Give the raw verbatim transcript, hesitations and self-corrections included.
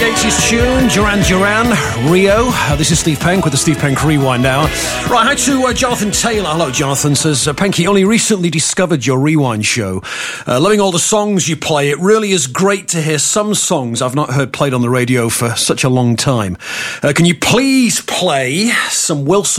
eighties tune, Duran Duran, Rio. Uh, this is Steve Penk with the Steve Penk Rewind now. Right, hi to uh, Jonathan Taylor. Hello, Jonathan. Says, uh, Penky, only recently discovered your Rewind show. Uh, loving all the songs you play. It really is great to hear some songs I've not heard played on the radio for such a long time. Uh, can you please play some Wilson